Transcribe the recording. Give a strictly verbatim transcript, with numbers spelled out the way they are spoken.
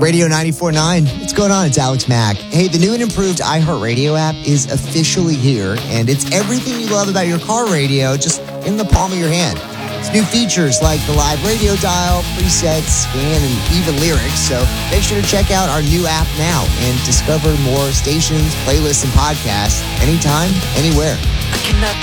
Radio ninety-four point nine. What's going on? It's Alex Mack. Hey, the new and improved iHeartRadio app is officially here, and it's everything you love about your car radio just in the palm of your hand. It's new features like the live radio dial, presets, scan, and even lyrics. So make sure to check out our new app now and discover more stations, playlists, and podcasts anytime, anywhere. I cannot